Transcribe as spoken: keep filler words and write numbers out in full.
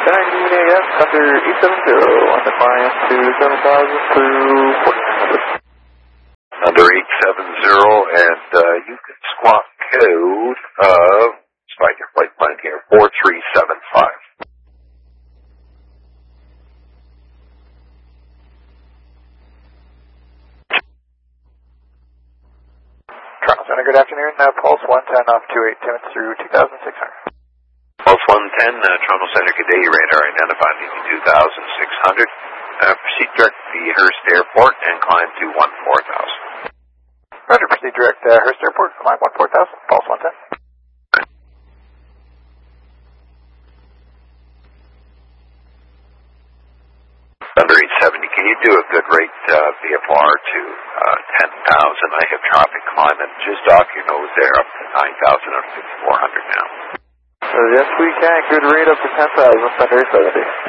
ninety negative, Thunder eight seven zero on the climb to seven thousand through fourteen hundred. Thunder eight seven zero, and uh, you can squawk code of, spike your flight plan here, four three seven five. Toronto Center, good afternoon. Uh, Pulse one ten off two eight two through two thousand six hundred. Pulse one ten, uh, Toronto Center, good day. Radar identified to two thousand six hundred. Uh, proceed direct to the Hearst Airport and climb to one four thousand. Roger, proceed direct uh, Hearst Airport, climb one four thousand, Pulse one ten. Thunder eight seventy, can you do a good rate uh, V F R to uh, ten thousand? I have traffic climbing just off your nose there up to nine thousand or fifty-four hundred now. Uh, yes, we can. Good rate up to ten thousand, Thunder eight seventy.